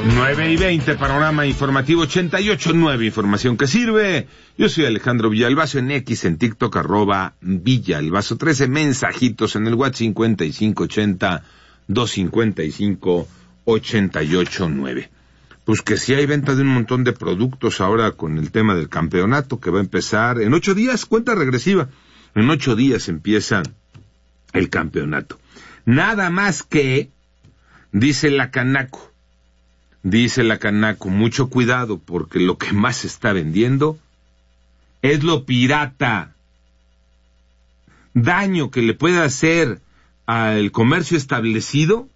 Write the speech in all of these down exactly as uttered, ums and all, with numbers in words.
nueve y veinte, panorama informativo ochenta y ocho punto nueve, información que sirve. Yo soy Alejandro Villalbazo, en X, en TikTok, arroba Villalbazo trece, mensajitos en el WhatsApp cincuenta y cinco ochenta, doscientos cincuenta y cinco, ochenta y ocho nueve. Pues que sí hay venta de un montón de productos ahora con el tema del campeonato que va a empezar en ocho días, cuenta regresiva. En ocho días empieza el campeonato. Nada más que, dice la Canaco, Dice la Canaco, mucho cuidado porque lo que más se está vendiendo es lo pirata. Daño que le puede hacer al comercio establecido,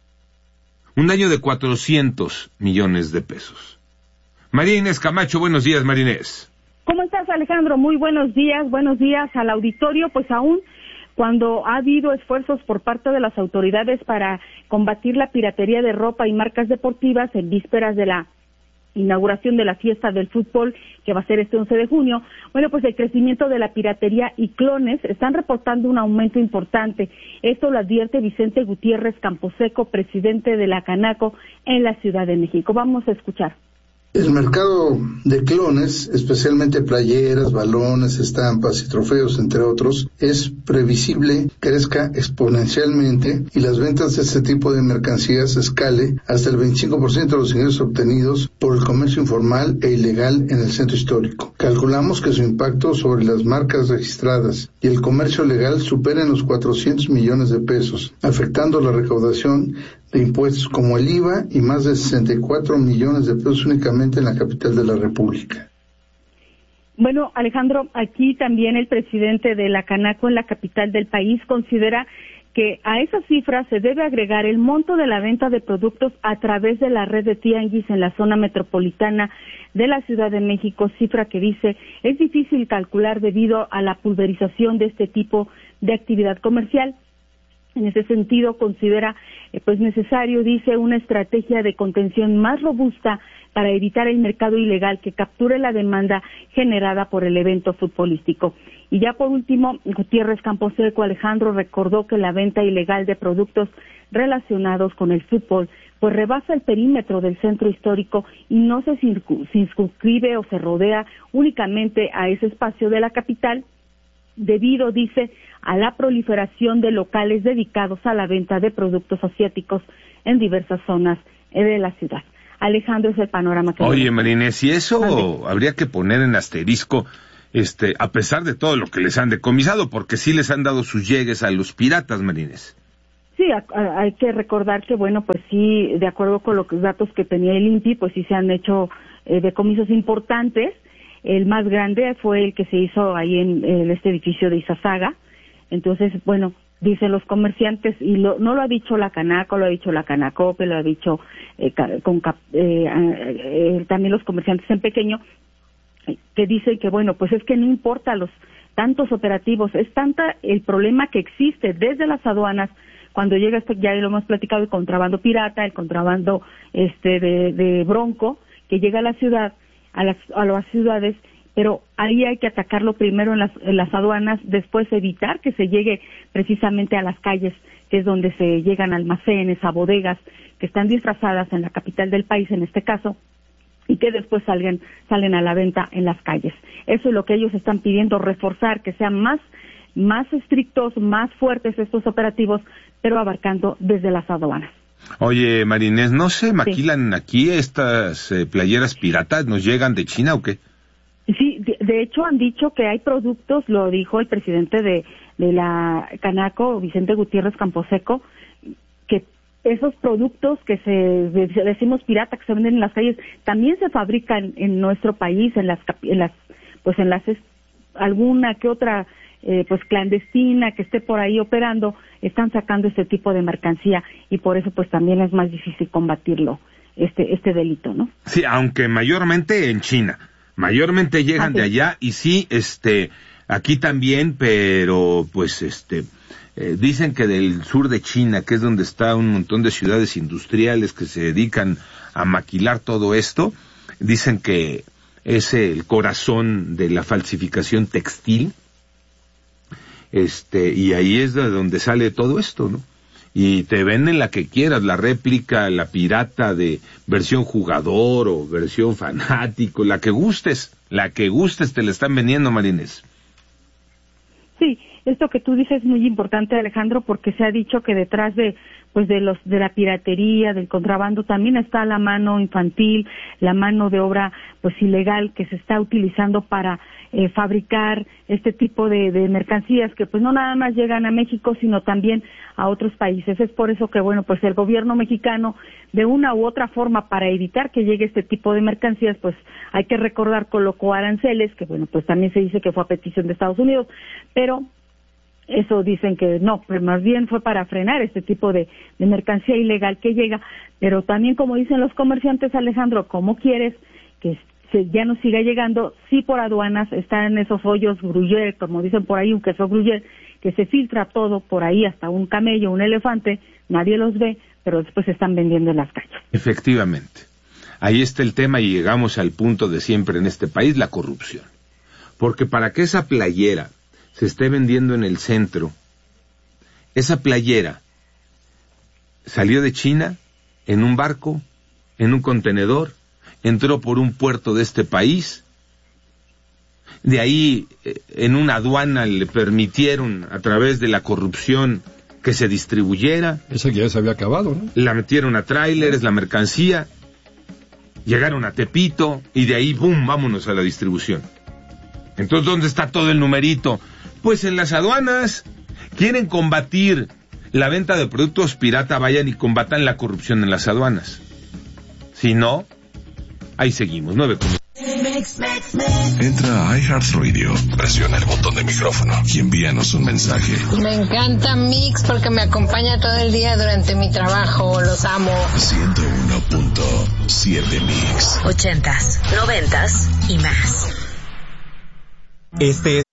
un daño de cuatrocientos millones de pesos. María Inés Camacho, buenos días, María Inés. ¿Cómo estás, Alejandro? Muy buenos días, buenos días al auditorio. Pues aún cuando ha habido esfuerzos por parte de las autoridades para combatir la piratería de ropa y marcas deportivas en vísperas de la inauguración de la fiesta del fútbol, que va a ser este once de junio, bueno, pues el crecimiento de la piratería y clones están reportando un aumento importante. Esto lo advierte Vicente Gutiérrez Camposeco, presidente de la Canaco en la Ciudad de México. Vamos a escuchar. El mercado de clones, especialmente playeras, balones, estampas y trofeos, entre otros, es previsible crezca exponencialmente y las ventas de este tipo de mercancías escale hasta el veinticinco por ciento de los ingresos obtenidos por el comercio informal e ilegal en el centro histórico. Calculamos que su impacto sobre las marcas registradas y el comercio legal superen los cuatrocientos millones de pesos, afectando la recaudación de impuestos como el I V A y más de sesenta y cuatro millones de pesos únicamente en la capital de la República. Bueno, Alejandro, aquí también el presidente de la Canaco en la capital del país considera que a esas cifras se debe agregar el monto de la venta de productos a través de la red de tianguis en la zona metropolitana de la Ciudad de México, cifra que dice es difícil calcular debido a la pulverización de este tipo de actividad comercial. En ese sentido, considera eh, pues necesario, dice, una estrategia de contención más robusta para evitar el mercado ilegal que capture la demanda generada por el evento futbolístico. Y ya por último, Gutiérrez Camposeco, Alejandro, recordó que la venta ilegal de productos relacionados con el fútbol pues rebasa el perímetro del centro histórico y no se circunscribe o se rodea únicamente a ese espacio de la capital, debido, dice, a la proliferación de locales dedicados a la venta de productos asiáticos en diversas zonas de la ciudad. Alejandro, es el panorama que... Oye, Marinés, y eso ¿Dónde? Habría que poner en asterisco, este, a pesar de todo lo que les han decomisado, porque sí les han dado sus llegues a los piratas, Marinés. Sí, a, a, hay que recordar que, bueno, pues sí, de acuerdo con los datos que tenía el I N P I, pues sí se han hecho eh, decomisos importantes. El más grande fue el que se hizo ahí en, en este edificio de Izazaga. Entonces, bueno, dicen los comerciantes, y lo, no lo ha dicho la Canaco, lo ha dicho la Canacope, lo ha dicho eh, con, eh, eh, también los comerciantes en pequeño, que dicen que, bueno, pues es que no importa los tantos operativos, es tanta el problema que existe desde las aduanas cuando llega esto, ya lo hemos platicado, el contrabando pirata, el contrabando este de, de bronco, que llega a la ciudad, a las, a las ciudades, pero ahí hay que atacarlo primero en las, en las aduanas, después evitar que se llegue precisamente a las calles, que es donde se llegan almacenes, a bodegas, que están disfrazadas en la capital del país, en este caso, y que después salgan, salen a la venta en las calles. Eso es lo que ellos están pidiendo, reforzar, que sean más, más estrictos, más fuertes estos operativos, pero abarcando desde las aduanas. Oye, Marinés, ¿no se maquilan sí. aquí estas eh, playeras piratas? ¿Nos llegan de China o qué? Sí, de, de hecho han dicho que hay productos, lo dijo el presidente de, de la Canaco, Vicente Gutiérrez Camposeco, que esos productos que se decimos pirata, que se venden en las calles, también se fabrican en nuestro país, en las, en las pues en las alguna que otra Eh, pues clandestina que esté por ahí operando, están sacando este tipo de mercancía y por eso pues también es más difícil combatirlo, este este delito, ¿no? Sí, aunque mayormente en China, mayormente llegan ah, sí. de allá y sí, este, aquí también, pero pues este, eh, dicen que del sur de China, que es donde está un montón de ciudades industriales que se dedican a maquilar todo esto, dicen que es el corazón de la falsificación textil. Este, y ahí es de donde sale todo esto, ¿no? y te venden la que quieras, la réplica, la pirata de versión jugador o versión fanático, la que gustes, la que gustes te la están vendiendo, Marinés. Sí, esto que tú dices es muy importante, Alejandro, porque se ha dicho que detrás de pues de los de la piratería, del contrabando, también está la mano infantil, la mano de obra pues ilegal que se está utilizando para eh, fabricar este tipo de, de mercancías que pues no nada más llegan a México, sino también a otros países. Es por eso que bueno, pues el gobierno mexicano, de una u otra forma, para evitar que llegue este tipo de mercancías, pues hay que recordar, colocó aranceles, que bueno, pues también se dice que fue a petición de Estados Unidos, pero eso dicen que no, pero más bien fue para frenar este tipo de, de mercancía ilegal que llega. Pero también, como dicen los comerciantes, Alejandro, ¿cómo quieres que se, ya no siga llegando? Sí, por aduanas están esos hoyos gruyere, como dicen por ahí, un queso gruyere, que se filtra todo por ahí, hasta un camello, un elefante, nadie los ve, pero después se están vendiendo en las calles. Efectivamente. Ahí está el tema y llegamos al punto de siempre en este país, la corrupción. Porque para que esa playera se esté vendiendo en el centro, esa playera salió de China en un barco, en un contenedor, entró por un puerto de este país, de ahí en una aduana le permitieron a través de la corrupción que se distribuyera. Esa ya se había acabado, ¿no? La metieron a tráileres, la mercancía, llegaron a Tepito y de ahí, ¡bum!, vámonos a la distribución. Entonces, ¿dónde está todo el numerito? Pues en las aduanas. Quieren combatir la venta de productos pirata, vayan y combatan la corrupción en las aduanas. Si no, ahí seguimos. Nueve. Entra a iHeartRadio, presiona el botón de micrófono y envíanos un mensaje. Me encanta Mix porque me acompaña todo el día durante mi trabajo. Los amo. ciento uno punto siete Mix. Ochentas, noventas y más. Este